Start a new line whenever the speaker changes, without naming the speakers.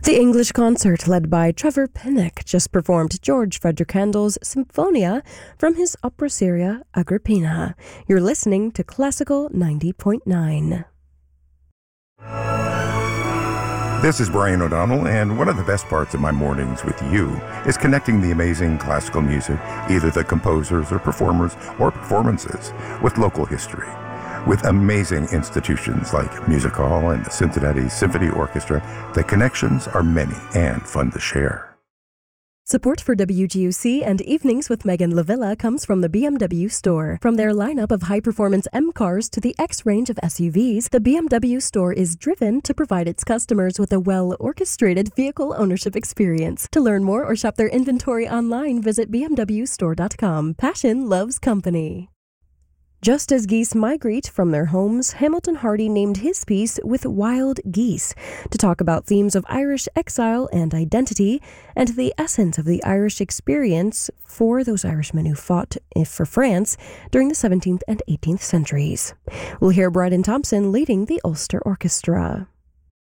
The English concert, led by Trevor Pinnock, just performed George Frederick Handel's Symphonia from his opera seria Agrippina. You're listening to Classical 90.9.
This is Brian O'Donnell, and one of the best parts of my mornings with you is connecting the amazing classical music, either the composers or performers or performances, with local history. With amazing institutions like Music Hall and the Cincinnati Symphony Orchestra, the connections are many and fun to share.
Support for WGUC and Evenings with Megan Lavilla comes from the BMW Store. From their lineup of high-performance M cars to the X range of SUVs, the BMW Store is driven to provide its customers with a well-orchestrated vehicle ownership experience. To learn more or shop their inventory online, visit bmwstore.com. Passion loves company. Just as geese migrate from their homes, Hamilton Hardy named his piece With Wild Geese to talk about themes of Irish exile and identity and the essence of the Irish experience for those Irishmen who fought for France during the 17th and 18th centuries. We'll hear Bryden Thompson leading the Ulster Orchestra.